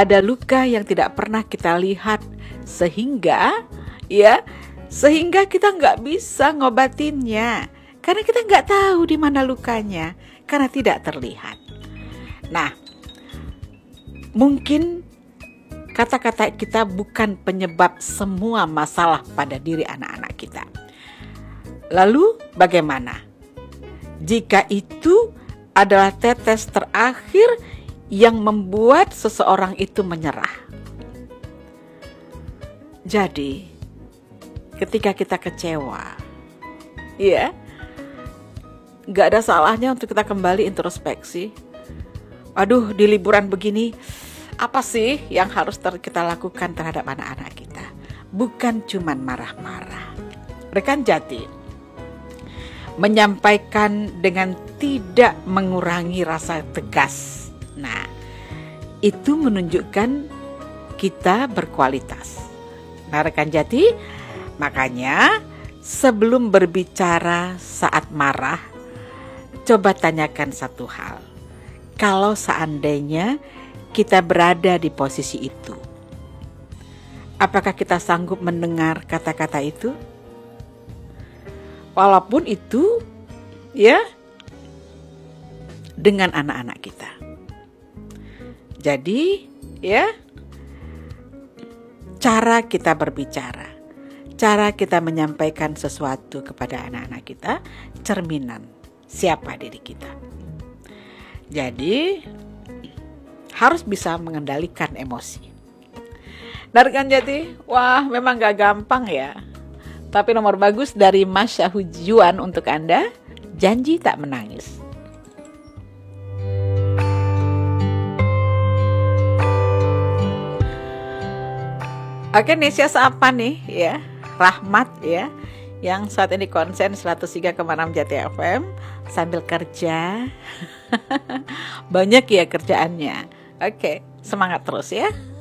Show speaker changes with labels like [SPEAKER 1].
[SPEAKER 1] ada luka yang tidak pernah kita lihat, sehingga kita nggak bisa ngobatinnya, karena kita nggak tahu di mana lukanya, karena tidak terlihat. Nah, mungkin kata-kata kita bukan penyebab semua masalah pada diri anak-anak kita. Lalu bagaimana jika itu adalah tetes terakhir yang membuat seseorang itu menyerah? Jadi, ketika kita kecewa, gak ada salahnya untuk kita kembali introspeksi. Aduh, di liburan begini, apa sih yang harus kita lakukan terhadap anak-anak kita? Bukan cuman marah-marah. Rekan Jati menyampaikan dengan tidak mengurangi rasa tegas. Nah, itu menunjukkan kita berkualitas. Nah, rekan Jati, makanya sebelum berbicara saat marah, coba tanyakan satu hal. Kalau seandainya kita berada di posisi itu, apakah kita sanggup mendengar kata-kata itu? Walaupun itu dengan anak-anak kita. Jadi cara kita berbicara, cara kita menyampaikan sesuatu kepada anak-anak kita, cerminan siapa diri kita. Jadi harus bisa mengendalikan emosi. Nah, rekan Jati, wah memang gak gampang ya. Tapi nomor bagus dari Mas Syahujuan untuk Anda, janji tak menangis. Oke, Nisya siapa nih ya? Rahmat ya, yang saat ini konsen 103,6 Jati FM sambil kerja. Banyak ya kerjaannya. Oke, semangat terus ya.